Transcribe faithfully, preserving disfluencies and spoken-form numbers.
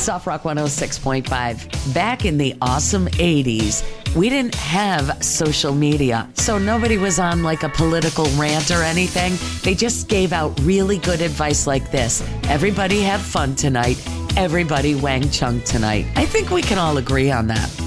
Soft Rock one oh six point five. Back in the awesome eighties, we didn't have social media, so nobody was on like a political rant or anything. They just gave out really good advice like this. Everybody have fun tonight. Everybody Wang Chung tonight. I think we can all agree on that.